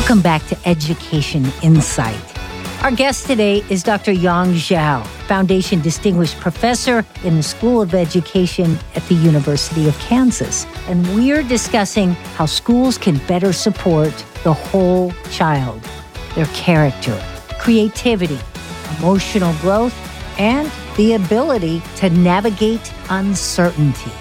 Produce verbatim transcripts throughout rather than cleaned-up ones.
Welcome back to Education Insight. Our guest today is Doctor Yang Zhao, Foundation Distinguished Professor in the School of Education at the University of Kansas. And we're discussing how schools can better support the whole child, their character, creativity, emotional growth, and the ability to navigate uncertainty.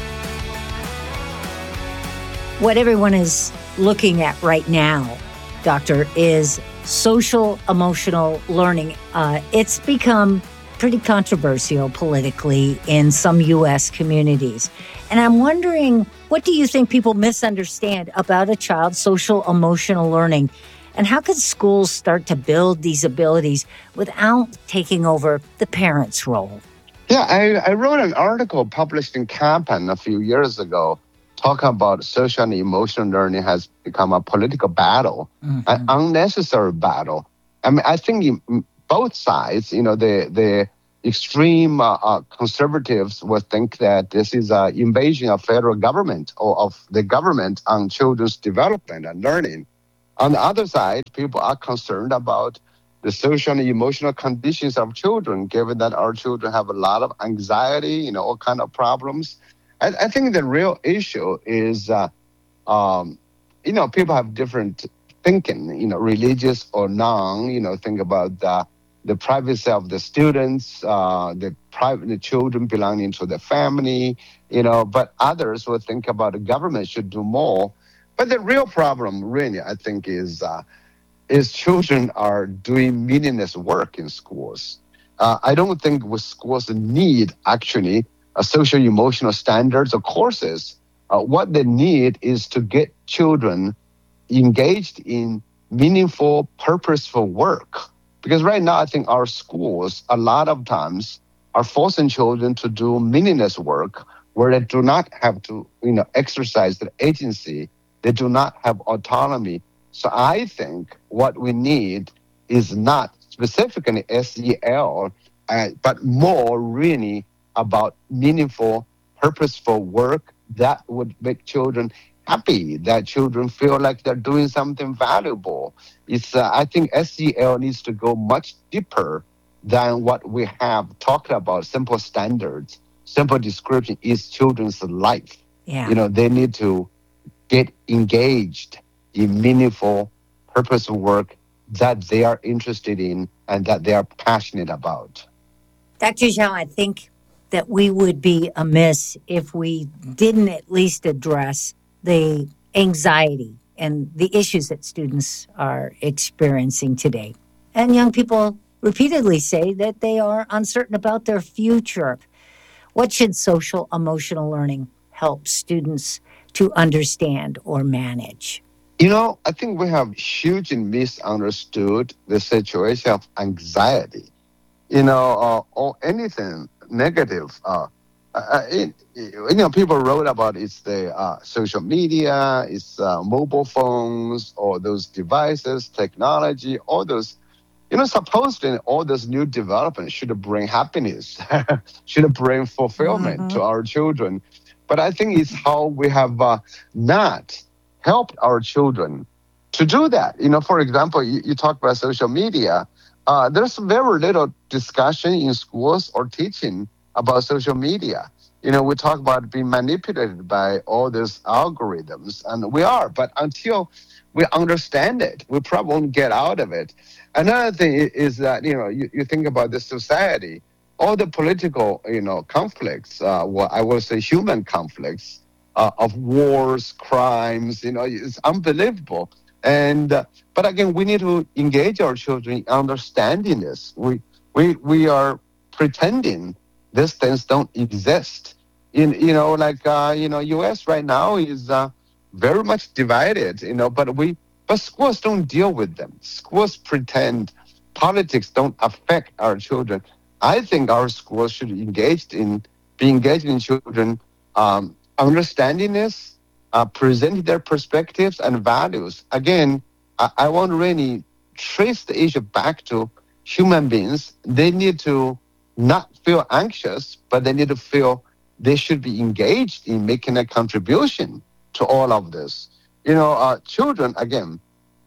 What everyone is looking at right now, Doctor, is social emotional learning. Uh, it's become pretty controversial politically in some U S communities. And I'm wondering, what do you think people misunderstand about a child's social emotional learning? And how can schools start to build these abilities without taking over the parent's role? Yeah, I, I wrote an article published in Kaplan a few years ago talking about social and emotional learning has become a political battle, mm-hmm. an unnecessary battle. I mean, I think in both sides, you know, the the extreme uh, uh, conservatives would think that this is an invasion of federal government or of the government on children's development and learning. On the other side, people are concerned about the social and emotional conditions of children, given that our children have a lot of anxiety, you know, all kind of problems. I, I think the real issue is, uh, um, you know, people have different thinking, you know, religious or non, you know, think about the, the privacy of the students, uh, the private, the children belonging to the family, you know, but others will think about the government should do more. But the real problem, really, I think, is uh, is children are doing meaningless work in schools. Uh, I don't think schools need actually a social emotional standards or courses. Uh, what they need is to get children engaged in meaningful, purposeful work. Because right now, I think our schools, a lot of times, are forcing children to do meaningless work where they do not have to, you know, exercise their agency. They do not have autonomy. So I think what we need is not specifically S E L, uh, but more really about meaningful, purposeful work that would make children happy, that children feel like they're doing something valuable. It's uh, I think S E L needs to go much deeper than what we have talked about. Simple standards, simple description is children's life. Yeah. You know, they need to get engaged in meaningful, purposeful work that they are interested in and that they are passionate about. Doctor Zhao, I think that we would be amiss if we didn't at least address the anxiety and the issues that students are experiencing today. And young people repeatedly say that they are uncertain about their future. What should social emotional learning help students to understand or manage? You know, I think we have hugely misunderstood the situation of anxiety. You know, uh, or anything negative. Uh, uh, it, you know, people wrote about it's the uh, social media, it's uh, mobile phones, or those devices, technology, all those. You know, supposedly all this new development should bring happiness, should bring fulfillment mm-hmm. to our children. But I think it's how we have uh, not helped our children to do that. You know, for example, you, you talk about social media. Uh, there's very little discussion in schools or teaching about social media. You know, we talk about being manipulated by all these algorithms, and we are. But until we understand it, we probably won't get out of it. Another thing is that, you know, you, you think about the society, all the political, you know, conflicts, uh, well, I will say human conflicts uh, of wars, crimes, you know, it's unbelievable. And uh, but again, we need to engage our children in understanding this. We we we are pretending these things don't exist. In you know, like uh, you know, U S right now is uh, very much divided. You know, but we but schools don't deal with them. Schools pretend politics don't affect our children. I think our schools should engage in be engaged in children um, understanding this. Uh, presenting their perspectives and values. Again, I, I want to really trace the issue back to human beings. They need to not feel anxious, but they need to feel they should be engaged in making a contribution to all of this. You know, uh, children, again,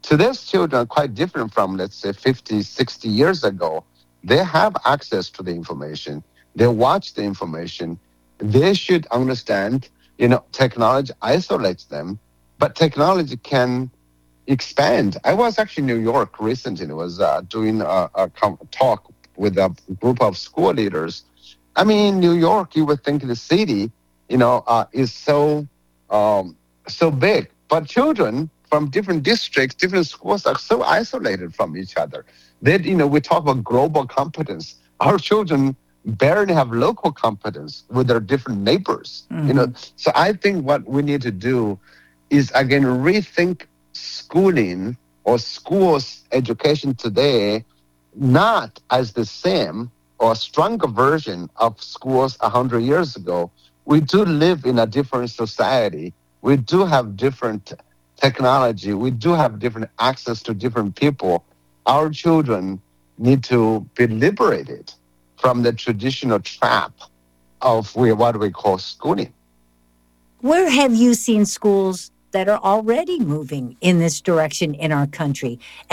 Today's children are quite different from, let's say, fifty, sixty years ago. They have access to the information. They watch the information. They should understand, you know, technology isolates them, but technology can expand. I was actually in New York recently. I was uh, doing a, a talk with a group of school leaders. I mean, New York, you would think the city, you know, uh, is so um, so big, but children from different districts, different schools are so isolated from each other. That, you know, we talk about global competence. Our children barely have local competence with their different neighbors. Mm-hmm. You know, so I think what we need to do is again rethink schooling or schools education today, not as the same or stronger version of schools a hundred years ago. We do live in a different society. We do have different technology. We do have different access to different people. Our children need to be liberated from the traditional trap of what we call schooling. Where have you seen schools that are already moving in this direction in our country?